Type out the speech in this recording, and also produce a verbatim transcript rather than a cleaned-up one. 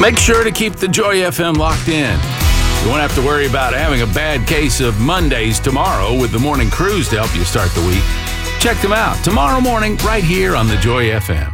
Make sure to keep the Joy F M locked in. You won't have to worry about having a bad case of Mondays tomorrow with the morning cruise to help you start the week. Check them out tomorrow morning right here on the Joy F M.